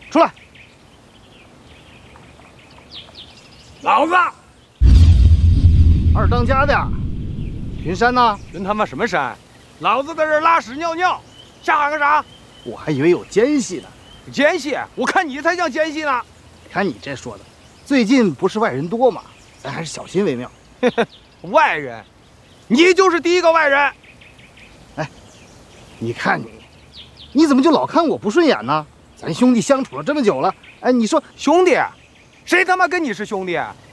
出来！ 老子二当家的呀，巡山呢？ 巡他妈什么山？老子在这拉屎尿尿，瞎喊个啥？ 我还以为有奸细呢。 奸细？我看你才像奸细呢！ 看你这说的，最近不是外人多吗？咱还是小心为妙。 外人，你就是第一个外人。 哎，你看你怎么就老看我不顺眼呢？咱兄弟相处了这么久了，哎，你说兄弟，谁他妈跟你是兄弟？